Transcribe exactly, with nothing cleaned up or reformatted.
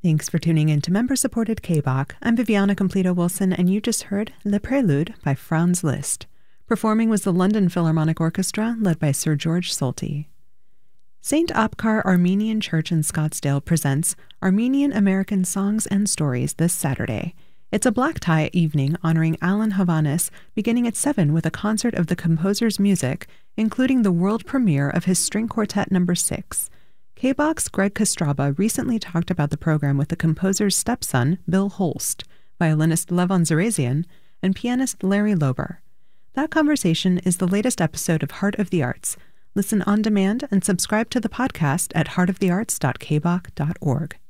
Thanks for tuning in to member-supported K B O C. I'm Viviana Completo-Wilson, and you just heard Le Prélude by Franz Liszt. Performing was the London Philharmonic Orchestra, led by Sir George Solti. Saint Apkar Armenian Church in Scottsdale presents Armenian American Songs and Stories this Saturday. It's a black tie evening honoring Alan Havanis, beginning at seven with a concert of the composer's music, including the world premiere of his String Quartet number six. K B O C's Greg Kostraba recently talked about the program with the composer's stepson, Bill Holst, violinist Levon Zarazian, and pianist Larry Lober. That conversation is the latest episode of Heart of the Arts. Listen on demand and subscribe to the podcast at heart of the arts dot k b o c dot org.